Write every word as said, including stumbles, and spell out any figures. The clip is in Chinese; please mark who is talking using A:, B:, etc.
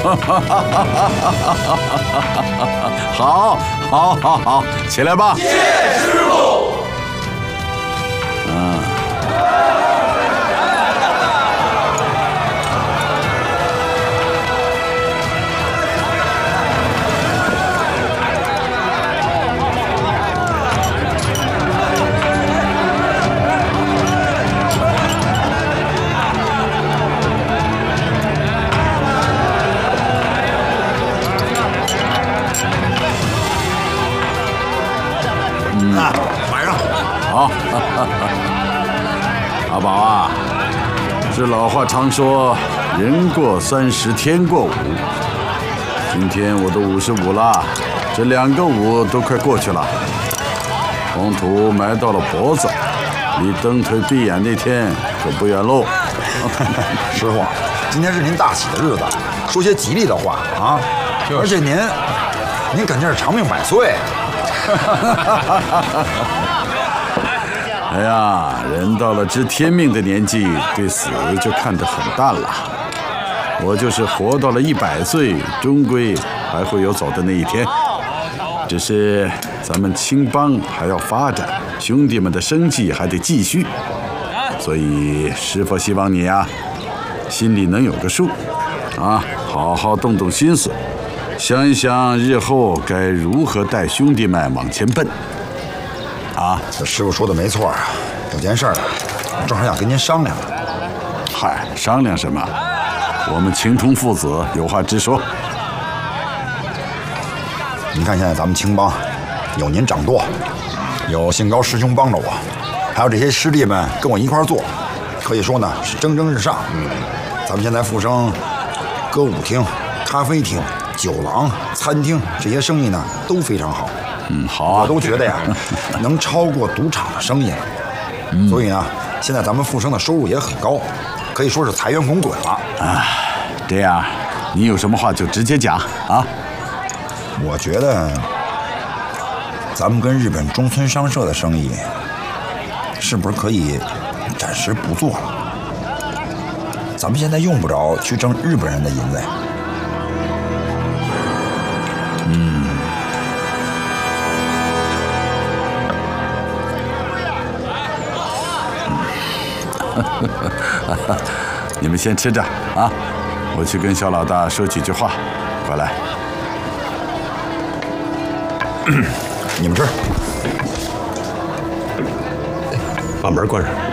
A: 好，好，好，好，起来吧。
B: 谢师傅。
A: 嗯。
C: 啊，晚上
A: 好，阿宝啊，这老话常说，人过三十天过五。今天我都五十五了，这两个五都快过去了。黄土埋到了脖子，离蹬腿闭眼那天可不远喽。
C: 师傅，今天是您大喜的日子，说些吉利的话啊！而且您，您肯定是长命百岁。
A: 哎呀，人到了知天命的年纪，对死就看得很淡了。我就是活到了一百岁，终归还会有走的那一天。只是咱们青帮还要发展，兄弟们的生计还得继续，所以师父希望你啊，心里能有个数，啊，好好动动心思。想一想日后该如何带兄弟们往前奔，啊！
C: 这师傅说的没错啊，有件事儿啊，我正好想跟您商量。
A: 嗨，商量什么？我们情同父子，有话直说。
C: 你看现在咱们青帮，有您掌舵，有信高师兄帮着我，还有这些师弟们跟我一块儿做，可以说呢是蒸蒸日上。嗯，咱们现在复生歌舞厅、咖啡厅、酒廊、餐厅这些生意呢都非常好。
A: 嗯，好啊，
C: 我都觉得呀，能超过赌场的生意了。嗯、所以呢，现在咱们复生的收入也很高，可以说是财源滚滚了。
A: 啊，这样，你有什么话就直接讲啊。
C: 我觉得，咱们跟日本中村商社的生意，是不是可以暂时不做了？咱们现在用不着去挣日本人的银子呀。
A: 嗯。你们先吃着啊，我去跟小老大说几句话，回来。
C: 你们吃，
D: 把门关上。